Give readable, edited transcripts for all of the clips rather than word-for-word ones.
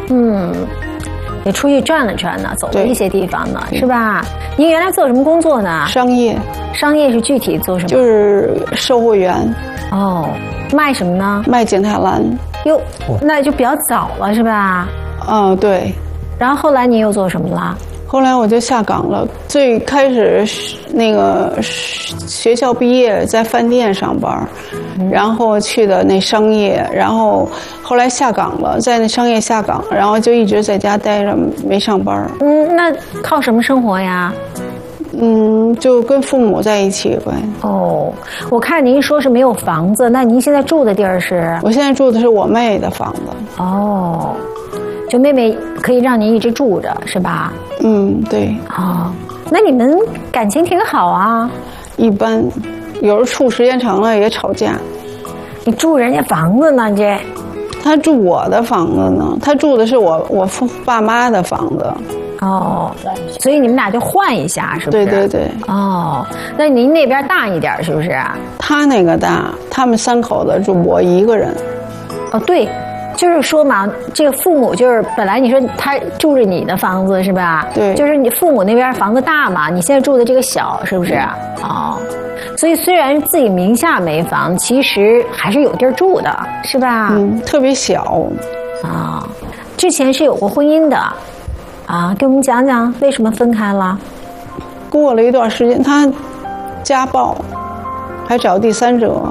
也出去转了转呢，走了一些地方呢，是吧？您原来做什么工作呢？ 商业。 商业是具体做什么？ 就是售货员。 哦，卖什么呢？ 卖景泰蓝。 哟，那就比较早了，是吧？ 对。 然后后来你又做什么了？ 后来我就下岗了。最开始那个学校毕业在饭店上班，然后去的那商业，然后后来下岗了，在那商业下岗，然后就一直在家待着没上班。 那靠什么生活呀？ 就跟父母在一起呗。 哦，我看您说是没有房子，那您现在住的地儿是？ 我现在住的是我妹的房子。 哦，就妹妹可以让您一直住着，是吧？ 对。 哦，那你们感情挺好啊？ 一般，有时候处时间长了也吵架。 你住人家房子呢？这？ 他住我的房子呢，他住的是我爸妈的房子。 哦，所以你们俩就换一下，是不是？ 对。 哦，那您那边大一点，是不是？ 他那个大，他们3口子住，我一个人。 哦，对，就是说嘛，这个父母就是本来你说他住着你的房子是吧？ 对。 就是你父母那边房子大嘛，你现在住的这个小，是不是？哦，所以虽然自己名下没房，其实还是有地儿住的，是吧？ 特别小。 之前是有过婚姻的。给我们讲讲为什么分开了？ 过了一段时间，他家暴，还找第三者。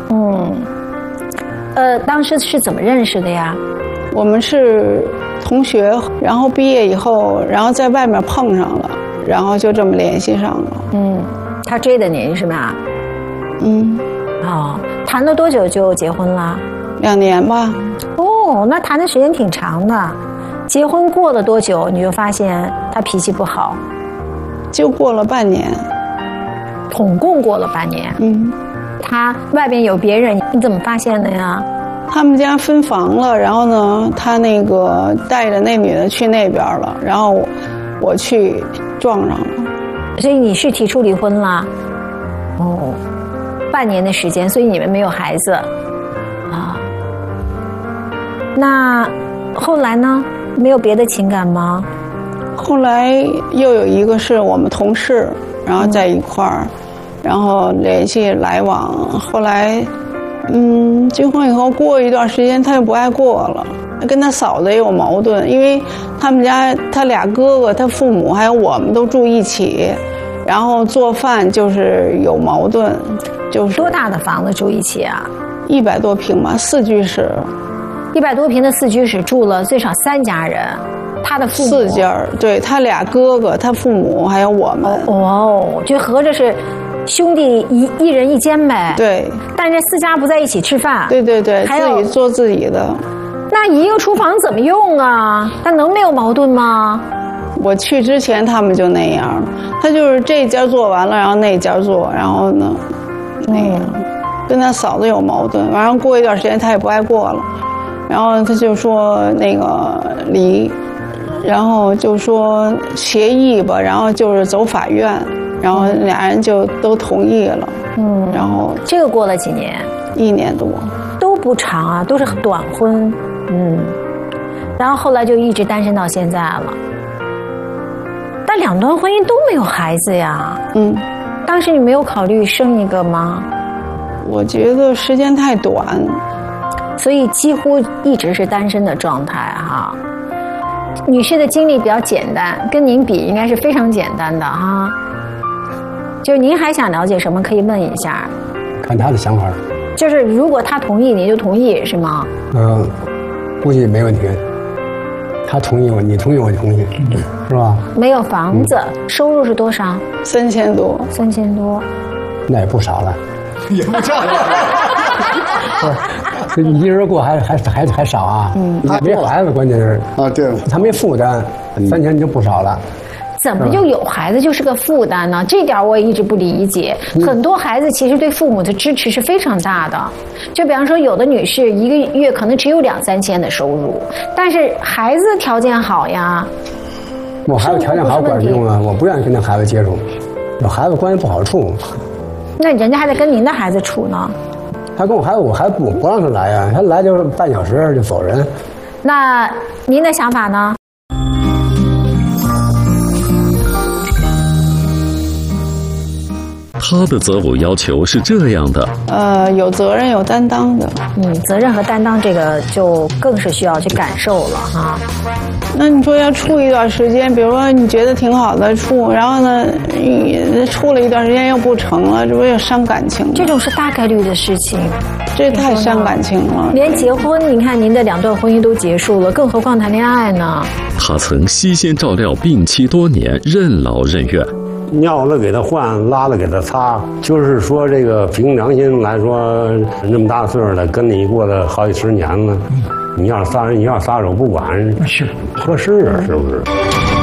当时是怎么认识的呀？ 我们是同学，然后毕业以后，然后在外面碰上了，然后就这么联系上了。 他追的您是吧？谈了多久就结婚了 ？2年吧。 哦，那谈的时间挺长的。结婚过了多久你就发现他脾气不好？ 就过了半年。 总共过了半年。他外边有别人，你怎么发现的呀？ 他们家分房了，然后呢，他那个带着那女的去那边了，然后我去撞上了。 所以你是提出离婚了？半年的时间，所以你们没有孩子那后来呢？没有别的情感吗？ 后来又有一个是我们同事，然后在一块儿，然后联系来往。后来，结婚以后过一段时间，他又不爱过了，跟他嫂子也有矛盾，因为他们家他俩哥哥、他父母还有我们都住一起，然后做饭就是有矛盾。就是多大的房子住一起啊 ？100多平吧，4居室。 100多平的4居室住了最少3家人，他的父母 4家，对，他俩哥哥、他父母还有我们。 就合着是兄弟一人一间呗。 对。 但这4家不在一起吃饭。 对，自己做自己的。 那一个厨房怎么用啊？他能没有矛盾吗？ 我去之前他们就那样，他就是这家做完了，然后那家做，然后呢，那样，跟他嫂子有矛盾，完了过一段时间他也不爱过了。然后他就说那个离，然后就说协议吧，然后就是走法院，然后俩人就都同意了。然后这个过了几年 ？1年多。 都不长啊，都是短婚。然后后来就一直单身到现在了。但2段婚姻都没有孩子呀。当时你没有考虑生一个吗？ 我觉得时间太短。 所以几乎一直是单身的状态哈。女士的经历比较简单，跟您比应该是非常简单的哈。就是您还想了解什么可以问一下。 看他的想法。 就是如果他同意，你就同意是吗？ 估计没问题。他同意我，你同意我就同意，是吧？ 没有房子，收入是多少 ？3000多。 3000多。 那也不少了。 也不少了。 你一人过还少啊？没孩子，关键是对， 他没负担，3000就不少了。 怎么就有孩子就是个负担呢？这点我也一直不理解。很多孩子其实对父母的支持是非常大的。就比方说，有的女士一个月可能只有2-3千的收入，但是孩子条件好呀。 我孩子条件好管用啊，我不愿意跟那孩子接触，有孩子关系不好处。 那人家还得跟您的孩子处呢。 他跟我孩子不让他来呀，他来就是半小时就走人。 那您的想法呢？ 他的择偶要求是这样的： 有责任有担当的。 责任和担当这个就更是需要去感受了哈。 那你说要处一段时间，比如说你觉得挺好的处，然后呢，你处了一段时间又不成了，这不也伤感情吗？ 这种是大概率的事情， 这太伤感情了。 连结婚，你看您的2段婚姻都结束了，更何况谈恋爱呢？ 他曾悉心照料病妻多年，任劳任怨。 尿了给他换，拉了给他擦，就是说这个凭良心来说，那么大岁数了，跟你过了好几十年了，你要撒手不管，是合适啊，是不是？